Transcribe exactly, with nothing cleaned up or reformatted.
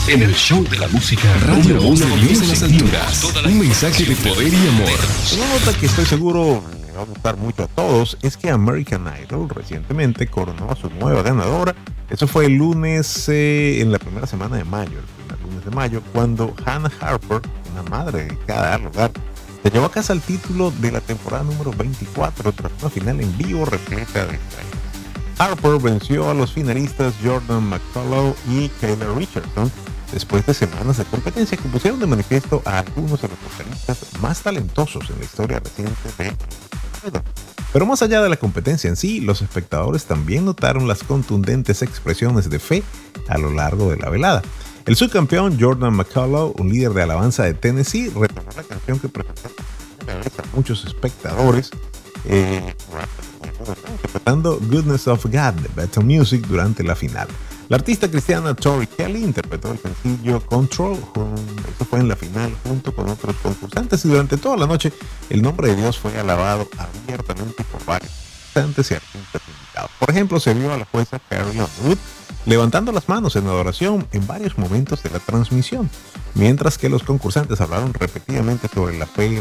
En el show de la música Radio Voz de Dios en las sentimos alturas. Un mensaje de poder y amor. Una nota que estoy seguro le va a gustar mucho a todos es que American Idol recientemente coronó a su nueva ganadora. Eso fue el lunes, eh, en la primera semana de mayo, el primer lunes de mayo, cuando Hannah Harper, una madre dedicada al hogar, se llevó a casa el título de la temporada número veinticuatro tras una final en vivo repleta de estrellas. Harper venció a los finalistas Jordan McCullough y Kayla Richardson después de semanas de competencia que pusieron de manifiesto a algunos de los vocalistas más talentosos en la historia reciente de Idol. Pero más allá de la competencia en sí, los espectadores también notaron las contundentes expresiones de fe a lo largo de la velada. El subcampeón Jordan McCullough, un líder de alabanza de Tennessee, retomó la canción que presentó a muchos espectadores, eh, interpretando Goodness of God de Better Music durante la final. La artista cristiana Tori Kelly interpretó el sencillo Control, eso fue en la final junto con otros concursantes, y durante toda la noche el nombre de Dios fue alabado abiertamente por varios concursantes y artistas invitados. Por ejemplo, se vio a la jueza Carrie Underwood levantando las manos en adoración en varios momentos de la transmisión, mientras que los concursantes hablaron repetidamente sobre la fe y